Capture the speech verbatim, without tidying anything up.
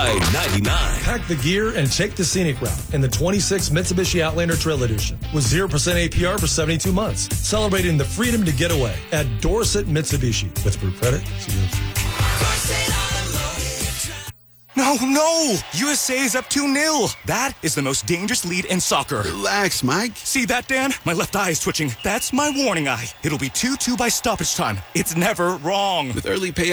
I ninety-nine. Pack the gear and take the scenic route in the twenty-six Mitsubishi Outlander Trail Edition with zero percent A P R for seventy-two months. Celebrating the freedom to get away at Dorset Mitsubishi. With approved credit, see you. No, no! U S A is up two nil. That is the most dangerous lead in soccer. Relax, Mike. See that, Dan? My left eye is twitching. That's my warning eye. It'll be two two by stoppage time. It's never wrong. With early pay